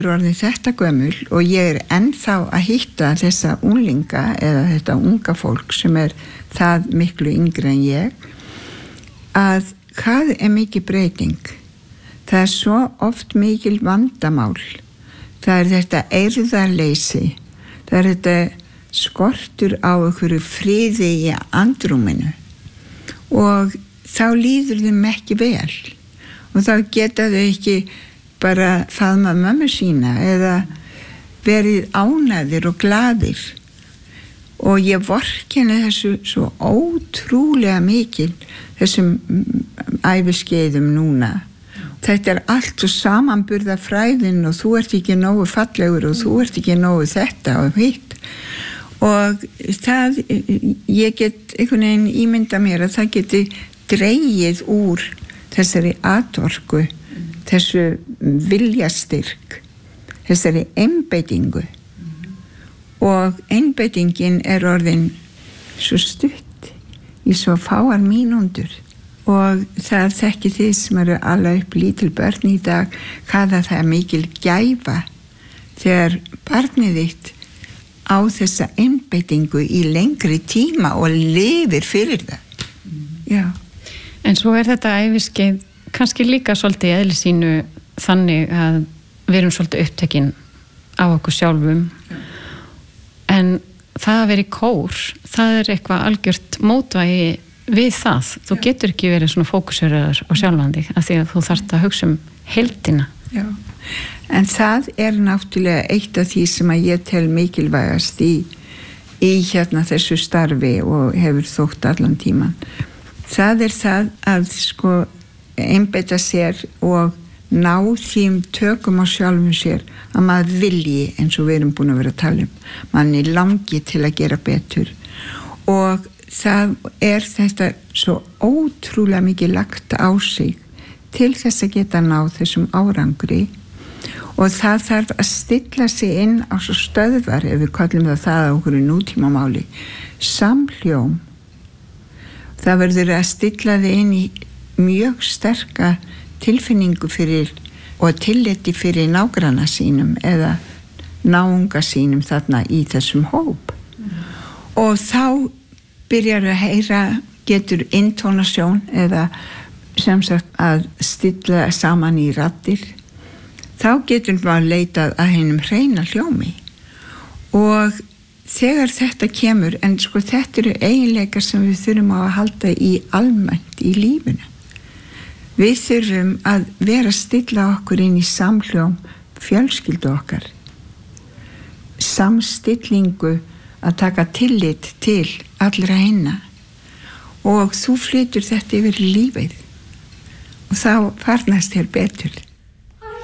orðin þetta gömul og ég ennþá að hitta þessa unglinga eða þetta unga fólk sem það miklu yngri en ég, að hvað mikið breyting. Það svo oft mikil vandamál. Það þetta eirðarleysi. Það þetta skortur á einhverju friði í andrúminu. Og þá líður þeim ekki vel. Og þá geta þau ekki bara faðma mömmu sína eða verið ánægðir og glaðir. Og ég vorkenni þessu svo ótrúlega mikil þessum æviskeiðum núna. Þetta allt og samanburða fræðin og þú ert ekki nógu fallegur og þú ert ekki nógu þetta og hitt. Og það, ég get einhvern veginn ímynda mér að það geti dregið úr þessari atorku, þessu viljastyrk, þessari einbeitingu. Og einbeitingin orðin svo stutt í svo fáar mínútur. Og það þekki þið sem alveg upp lítil börn í dag, hvað það mikil gæfa þegar barnið þitt á þessa einbeitingu í lengri tíma og lifir fyrir það. Já. En svo þetta æviskeið kannski líka svolítið í eðli sínu þannig að við erum svolítið upptekin á okkur sjálfum. En það að vera í kór, það eitthvað algjört mótvægi við það. Þú getur ekki verið svona fókuseraður á sjálfan þig af því að þú þarft að hugsa heildina. Já. En það náttúrulega eitt af því sem að ég tel mikilvægast í þessu starfi og hefur þótt allan tíman. Það það að einbeita sér og ná þým tökum á sjálfum sér að maður vilji, eins og við erum búin að vera að tala manni langi til að gera betur. Og það þetta svo ótrúlega mikið lagt á sig til þess að geta náð þessum árangri. Og það þarf að stilla sig inn á svo stöðvar, ef við kallum það á okkur nútímamáli, samhljóm. Það verður að stilla þið inn í mjög sterka tilfinningu fyrir og tilliti fyrir nágranna sínum eða náunga sínum þarna í þessum hóp. Og þá byrjar að heyra, getur intonasjón eða sem sagt að stilla saman í raddir. Þá getur maður leitað að hinum hreina hljómi. Og þegar þetta kemur, en þetta eiginleikar sem við þurfum að halda í almennt í lífinu. Við þurfum að vera að stilla okkur inn í samhljóm fjölskyldu okkar. Samstillingu að taka tillit til allra hinna. Og þú flytur þetta yfir lífið. Og þá farnast þér betur.